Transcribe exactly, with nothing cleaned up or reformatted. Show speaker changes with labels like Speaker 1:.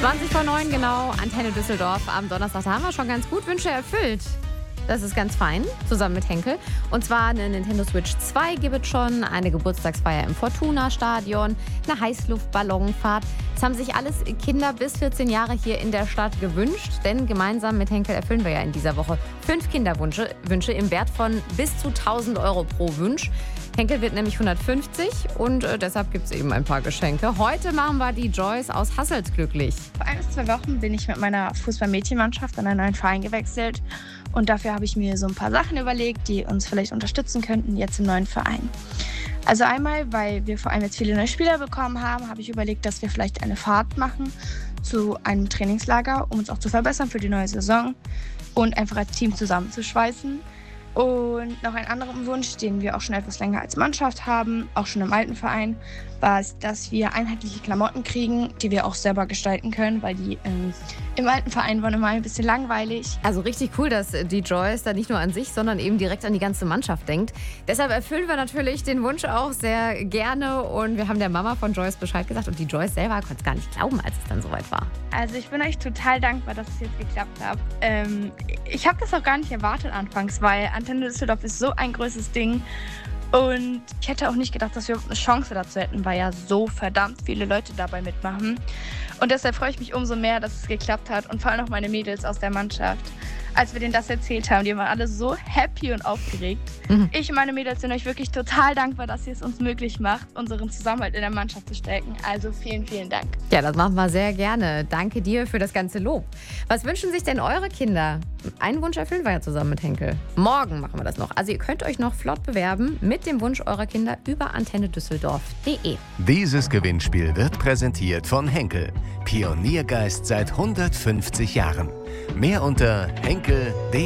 Speaker 1: zwanzig vor neun genau, Antenne Düsseldorf am Donnerstag. Da haben wir schon ganz gut Wünsche erfüllt. Das ist ganz fein, zusammen mit Henkel. Und zwar eine Nintendo Switch zwei gibt es schon, eine Geburtstagsfeier im Fortuna-Stadion, eine Heißluftballonfahrt. Das haben sich alles Kinder bis vierzehn Jahre hier in der Stadt gewünscht. Denn gemeinsam mit Henkel erfüllen wir ja in dieser Woche fünf Kinderwünsche Wünsche im Wert von bis zu tausend Euro pro Wunsch. Henkel wird nämlich hundertfünfzig und äh, deshalb gibt es eben ein paar Geschenke. Heute machen wir die Joyce aus Hasselt glücklich.
Speaker 2: Vor ein bis zwei Wochen bin ich mit meiner Fußball-Mädchenmannschaft an einen neuen Verein gewechselt. Und dafür habe ich mir so ein paar Sachen überlegt, die uns vielleicht unterstützen könnten jetzt im neuen Verein. Also einmal, weil wir vor allem jetzt viele neue Spieler bekommen haben, habe ich überlegt, dass wir vielleicht eine Fahrt machen zu einem Trainingslager, um uns auch zu verbessern für die neue Saison und einfach als Team zusammenzuschweißen. Und noch einen anderen Wunsch, den wir auch schon etwas länger als Mannschaft haben, auch schon im alten Verein, war es, dass wir einheitliche Klamotten kriegen, die wir auch selber gestalten können, weil die ähm, im alten Verein waren immer ein bisschen langweilig.
Speaker 1: Also richtig cool, dass die Joyce da nicht nur an sich, sondern eben direkt an die ganze Mannschaft denkt. Deshalb erfüllen wir natürlich den Wunsch auch sehr gerne und wir haben der Mama von Joyce Bescheid gesagt und die Joyce selber konnte es gar nicht glauben, als es dann soweit war.
Speaker 2: Also ich bin euch total dankbar, dass es jetzt geklappt hat. Ähm, ich habe das auch gar nicht erwartet anfangs, weil Antenne Düsseldorf ist so ein großes Ding. Und ich hätte auch nicht gedacht, dass wir eine Chance dazu hätten, weil ja so verdammt viele Leute dabei mitmachen. Und deshalb freue ich mich umso mehr, dass es geklappt hat. Und vor allem auch meine Mädels aus der Mannschaft. Als wir denen das erzählt haben, die waren alle so happy und aufgeregt. Mhm. Ich und meine Mädels sind euch wirklich total dankbar, dass ihr es uns möglich macht, unseren Zusammenhalt in der Mannschaft zu stärken. Also vielen, vielen Dank.
Speaker 1: Ja, das machen wir sehr gerne. Danke dir für das ganze Lob. Was wünschen sich denn eure Kinder? Einen Wunsch erfüllen wir ja zusammen mit Henkel. Morgen machen wir das noch. Also ihr könnt euch noch flott bewerben mit dem Wunsch eurer Kinder über antenne düsseldorf punkt de.
Speaker 3: Dieses Gewinnspiel wird präsentiert von Henkel. Pioniergeist seit hundertfünfzig Jahren. Mehr unter henkel punkt de.